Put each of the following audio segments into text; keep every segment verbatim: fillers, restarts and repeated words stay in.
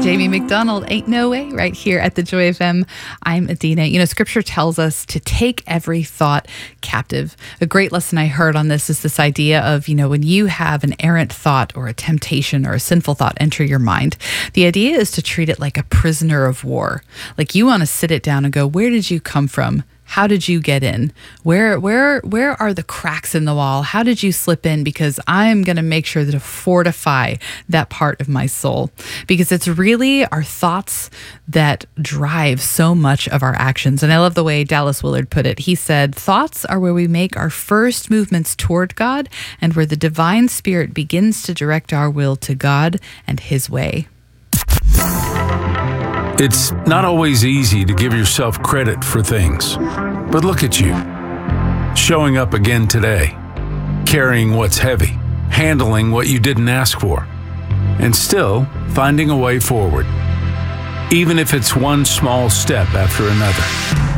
Jamie McDonald, Ain't No Way, right here at the Joy F M. I'm Adina. You know, Scripture tells us to take every thought captive. A great lesson I heard on this is this idea of, you know, when you have an errant thought or a temptation or a sinful thought enter your mind, the idea is to treat it like a prisoner of war. Like you want to sit it down and go, where did you come from? How did you get in? Where where where are the cracks in the wall? How did you slip in? Because I'm going to make sure to fortify that part of my soul. Because it's really our thoughts that drive so much of our actions. And I love the way Dallas Willard put it. He said, thoughts are where we make our first movements toward God and where the divine spirit begins to direct our will to God and his way. It's not always easy to give yourself credit for things, but look at you, showing up again today, carrying what's heavy, handling what you didn't ask for, and still finding a way forward, even if it's one small step after another.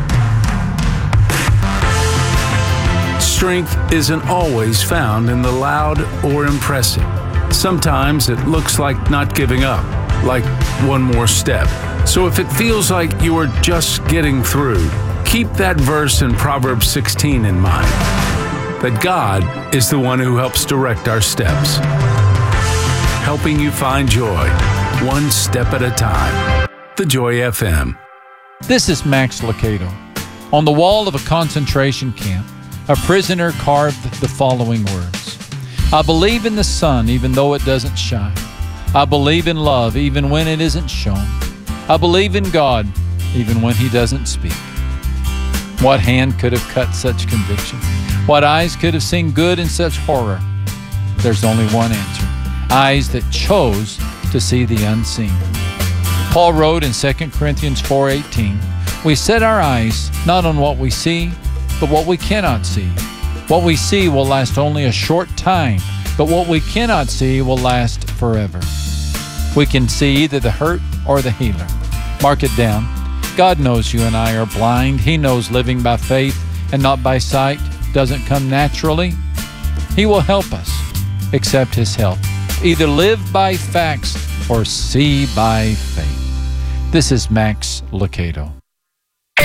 Strength isn't always found in the loud or impressive. Sometimes it looks like not giving up, like one more step. So if it feels like you are just getting through, keep that verse in Proverbs sixteen in mind, that God is the one who helps direct our steps, helping you find joy, one step at a time. The Joy F M. This is Max Lucado. On the wall of a concentration camp, a prisoner carved the following words: I believe in the sun even though it doesn't shine. I believe in love even when it isn't shown. I believe in God even when he doesn't speak. What hand could have cut such conviction? What eyes could have seen good in such horror? There's only one answer: eyes that chose to see the unseen. Paul wrote in Second Corinthians four eighteen, we set our eyes not on what we see, but what we cannot see. What we see will last only a short time, but what we cannot see will last forever. We can see either the hurt or the healer. Mark it down. God knows you and I are blind. He knows living by faith and not by sight doesn't come naturally. He will help us. Accept his help. Either live by facts or see by faith. This is Max Lucado.